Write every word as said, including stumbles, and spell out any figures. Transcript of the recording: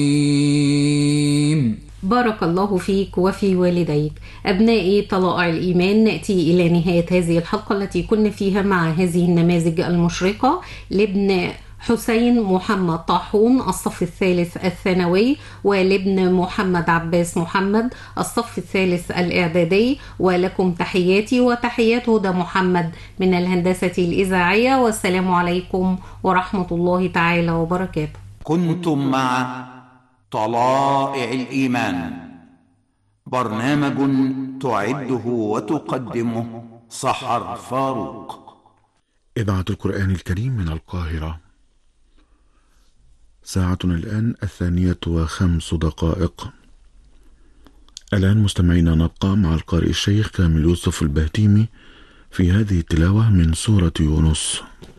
بارك الله فيك وفي والديك. أبنائي طلائع الإيمان، نأتي إلى نهاية هذه الحلقة التي كنا فيها مع هذه النماذج المشرقة لابن حسين محمد طاحون الصف الثالث الثانوي، ولابن محمد عباس محمد الصف الثالث الإعدادي. ولكم تحياتي وتحيات هدى محمد من الهندسة الإذاعية، والسلام عليكم ورحمة الله تعالى وبركاته. كنتم مع طلائع الإيمان، برنامج تعده وتقدمه سحر فاروق. إذاعة القرآن الكريم من القاهرة. ساعتنا الآن الثانية وخمس دقائق. الآن مستمعينا نبقى مع القارئ الشيخ كامل يوسف البهتيمي في هذه التلاوة من سورة يونس.